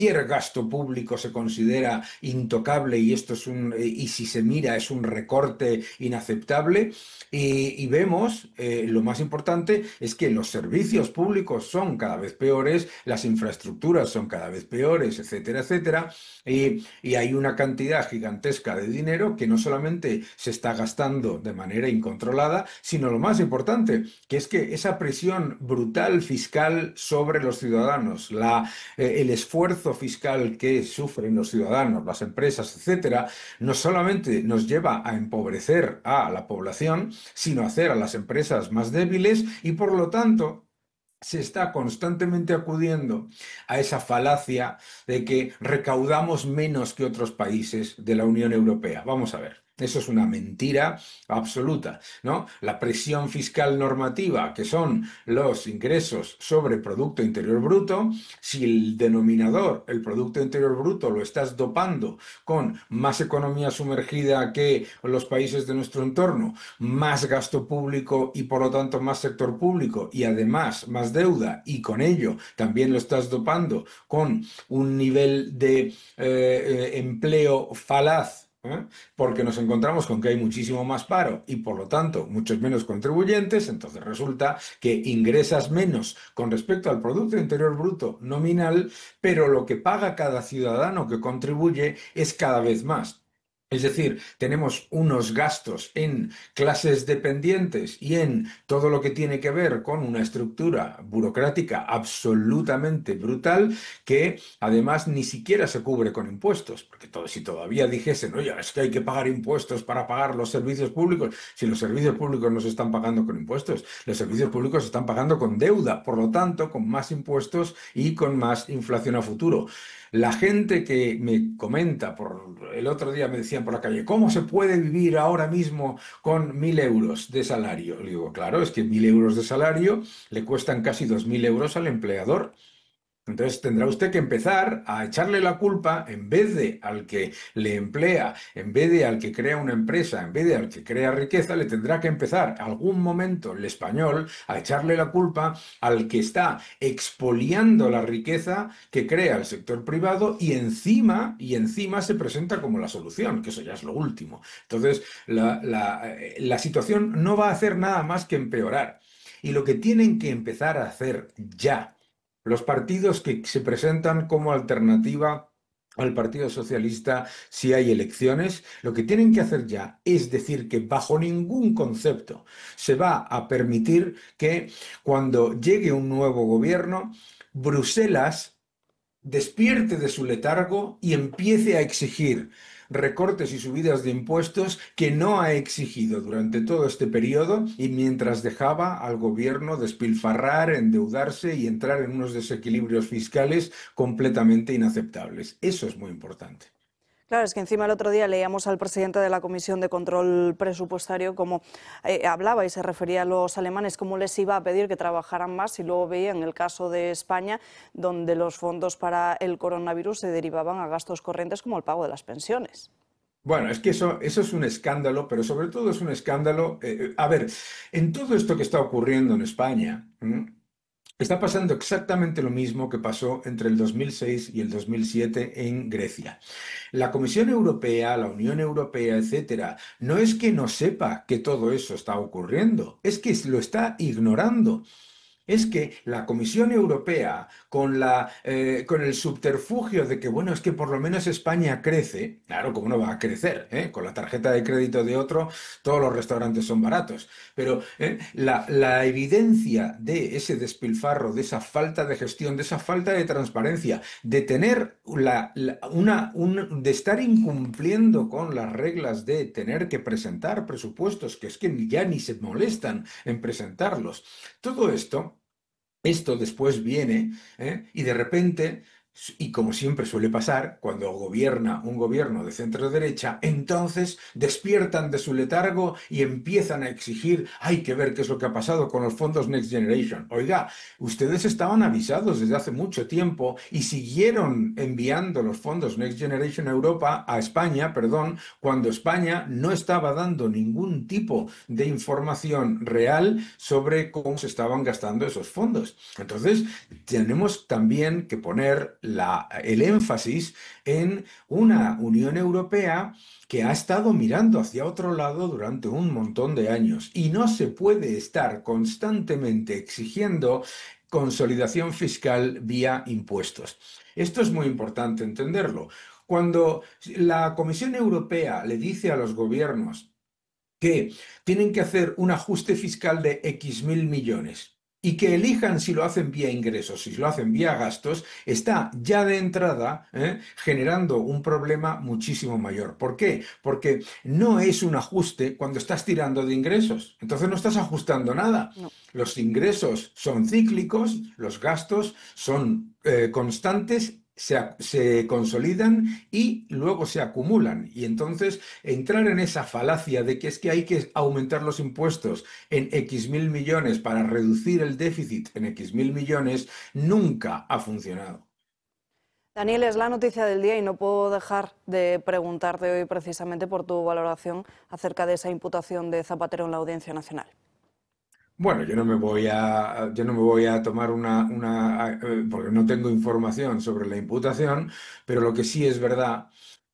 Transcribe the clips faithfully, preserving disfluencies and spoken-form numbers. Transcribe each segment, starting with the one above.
cualquier gasto público se considera intocable y esto es un, y si se mira es un recorte inaceptable. Y, y vemos, eh, lo más importante es que los servicios públicos son cada vez peores, las infraestructuras son cada vez peores, etcétera, etcétera. Y, y hay una cantidad gigantesca de dinero que no solamente se está gastando de manera incontrolada, sino lo más importante, que es que esa presión brutal fiscal sobre los ciudadanos, la, eh, el esfuerzo fiscal que sufren los ciudadanos, las empresas, etcétera, no solamente nos lleva a empobrecer a la población, sino a hacer a las empresas más débiles y por lo tanto se está constantemente acudiendo a esa falacia de que recaudamos menos que otros países de la Unión Europea. Vamos a ver. Eso es una mentira absoluta, ¿no? La presión fiscal normativa, que son los ingresos sobre Producto Interior Bruto, si el denominador, el Producto Interior Bruto, lo estás dopando con más economía sumergida que los países de nuestro entorno, más gasto público y por lo tanto más sector público y además más deuda y con ello también lo estás dopando con un nivel de eh, eh, empleo falaz. ¿Eh? Porque nos encontramos con que hay muchísimo más paro y por lo tanto muchos menos contribuyentes, entonces resulta que ingresas menos con respecto al Producto Interior Bruto nominal, pero lo que paga cada ciudadano que contribuye es cada vez más. Es decir, tenemos unos gastos en clases dependientes y en todo lo que tiene que ver con una estructura burocrática absolutamente brutal que además ni siquiera se cubre con impuestos, porque todo, si todavía dijesen, oye, es que hay que pagar impuestos para pagar los servicios públicos, si los servicios públicos no se están pagando con impuestos, los servicios públicos se están pagando con deuda, por lo tanto, con más impuestos y con más inflación a futuro. La gente que me comenta, por el otro día me decían por la calle, ¿cómo se puede vivir ahora mismo con mil euros de salario? Le digo, claro, es que mil euros de salario le cuestan casi dos mil euros al empleador. Entonces tendrá usted que empezar a echarle la culpa en vez de al que le emplea, en vez de al que crea una empresa, en vez de al que crea riqueza, le tendrá que empezar algún momento el español a echarle la culpa al que está expoliando la riqueza que crea el sector privado y encima, y encima se presenta como la solución, que eso ya es lo último. Entonces la, la, eh, la situación no va a hacer nada más que empeorar. Y lo que tienen que empezar a hacer ya los partidos que se presentan como alternativa al Partido Socialista si hay elecciones, lo que tienen que hacer ya es decir que bajo ningún concepto se va a permitir que cuando llegue un nuevo gobierno, Bruselas despierte de su letargo y empiece a exigir recortes y subidas de impuestos que no ha exigido durante todo este periodo y mientras dejaba al gobierno despilfarrar, endeudarse y entrar en unos desequilibrios fiscales completamente inaceptables. Eso es muy importante. Claro, es que encima el otro día leíamos al presidente de la Comisión de Control Presupuestario cómo eh, hablaba y se refería a los alemanes, cómo les iba a pedir que trabajaran más y luego veía en el caso de España, donde los fondos para el coronavirus se derivaban a gastos corrientes como el pago de las pensiones. Bueno, es que eso, eso es un escándalo, pero sobre todo es un escándalo. Eh, eh, a ver, en todo esto que está ocurriendo en España, ¿m? Está pasando exactamente lo mismo que pasó entre el dos mil seis y el dos mil siete en Grecia. La Comisión Europea, la Unión Europea, etcétera, no es que no sepa que todo eso está ocurriendo, es que lo está ignorando. Es que la Comisión Europea, con, la, eh, con el subterfugio de que, bueno, es que por lo menos España crece, claro, ¿cómo no va a crecer? ¿Eh? Con la tarjeta de crédito de otro, todos los restaurantes son baratos. Pero ¿eh? la, la evidencia de ese despilfarro, de esa falta de gestión, de esa falta de transparencia, de tener la, la- una, un- de estar incumpliendo con las reglas de tener que presentar presupuestos, que es que ya ni se molestan en presentarlos. Todo esto. Esto después viene, ¿eh? Y de repente, y como siempre suele pasar, cuando gobierna un gobierno de centro derecha, entonces despiertan de su letargo y empiezan a exigir, hay que ver qué es lo que ha pasado con los fondos Next Generation. Oiga, ustedes estaban avisados desde hace mucho tiempo y siguieron enviando los fondos Next Generation a Europa, a España, perdón, cuando España no estaba dando ningún tipo de información real sobre cómo se estaban gastando esos fondos. Entonces, tenemos también que poner la, el énfasis en una Unión Europea que ha estado mirando hacia otro lado durante un montón de años y no se puede estar constantemente exigiendo consolidación fiscal vía impuestos. Esto es muy importante entenderlo. Cuando la Comisión Europea le dice a los gobiernos que tienen que hacer un ajuste fiscal de X mil millones y que elijan si lo hacen vía ingresos, si lo hacen vía gastos, está ya de entrada ¿eh? generando un problema muchísimo mayor. ¿Por qué? Porque no es un ajuste cuando estás tirando de ingresos. Entonces no estás ajustando nada. No. Los ingresos son cíclicos, los gastos son eh, constantes. Se, se consolidan y luego se acumulan. Y entonces entrar en esa falacia de que es que hay que aumentar los impuestos en X mil millones para reducir el déficit en X mil millones nunca ha funcionado. Daniel, es la noticia del día y no puedo dejar de preguntarte hoy precisamente por tu valoración acerca de esa imputación de Zapatero en la Audiencia Nacional. Bueno, yo no me voy a, yo no me voy a tomar una, una, eh, porque no tengo información sobre la imputación, pero lo que sí es verdad,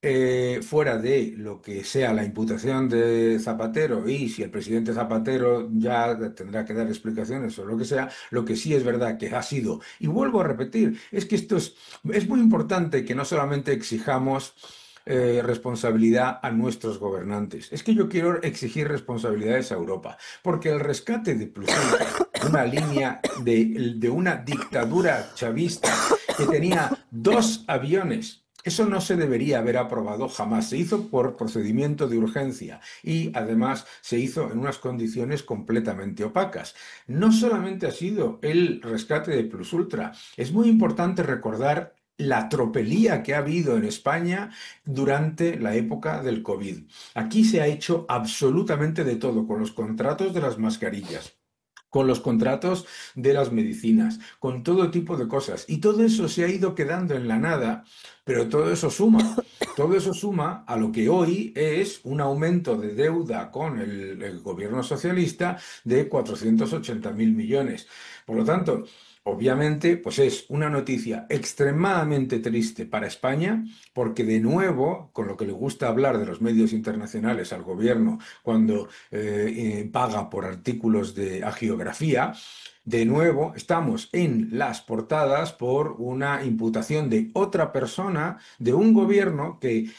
eh, fuera de lo que sea la imputación de Zapatero y si el presidente Zapatero ya tendrá que dar explicaciones sobre lo que sea, lo que sí es verdad que ha sido, y vuelvo a repetir, es que esto es, es muy importante que no solamente exijamos Eh, responsabilidad a nuestros gobernantes. Es que yo quiero exigir responsabilidades a Europa, porque el rescate de Plus Ultra, una línea de, de una dictadura chavista que tenía dos aviones, eso no se debería haber aprobado jamás. Se hizo por procedimiento de urgencia y además se hizo en unas condiciones completamente opacas. No solamente ha sido el rescate de Plus Ultra, es muy importante recordar la tropelía que ha habido en España durante la época del COVID. Aquí se ha hecho absolutamente de todo, con los contratos de las mascarillas, con los contratos de las medicinas, con todo tipo de cosas. Y todo eso se ha ido quedando en la nada, pero todo eso suma. Todo eso suma a lo que hoy es un aumento de deuda con el, el gobierno socialista de cuatrocientos ochenta mil millones. Por lo tanto, obviamente, pues es una noticia extremadamente triste para España, porque de nuevo, con lo que le gusta hablar de los medios internacionales al gobierno cuando eh, eh, paga por artículos de hagiografía, de nuevo estamos en las portadas por una imputación de otra persona, de un gobierno que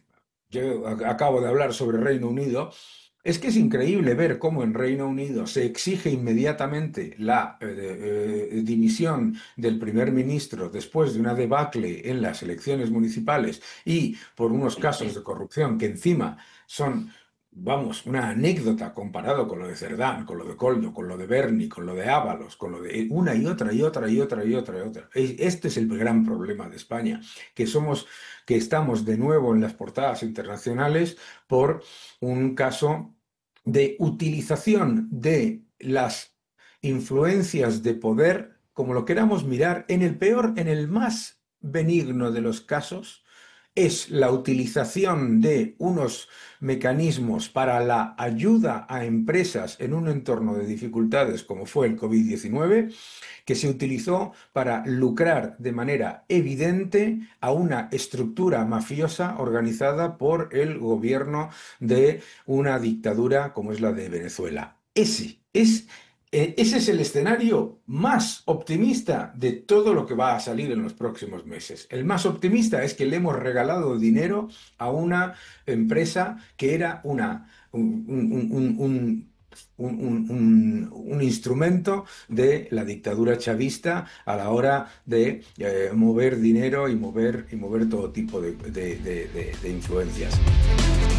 yo acabo de hablar sobre Reino Unido. Es que es increíble ver cómo en Reino Unido se exige inmediatamente la eh, eh, dimisión del primer ministro después de una debacle en las elecciones municipales y por unos casos de corrupción que encima son, vamos, una anécdota comparado con lo de Cerdán, con lo de Coldo, con lo de Berni, con lo de Ábalos, con lo de una y otra y otra y otra y otra y otra. Este es el gran problema de España, que somos, que estamos de nuevo en las portadas internacionales por un caso de utilización de las influencias de poder, como lo queramos mirar, en el peor, en el más benigno de los casos, es la utilización de unos mecanismos para la ayuda a empresas en un entorno de dificultades como fue el COVID diecinueve, que se utilizó para lucrar de manera evidente a una estructura mafiosa organizada por el gobierno de una dictadura como es la de Venezuela. Ese es Ese es el escenario más optimista de todo lo que va a salir en los próximos meses. El más optimista es que le hemos regalado dinero a una empresa que era una, un, un, un, un Un, un, un, instrumento de la dictadura chavista a la hora de eh, mover dinero y mover, y mover todo tipo de, de, de, de, de influencias.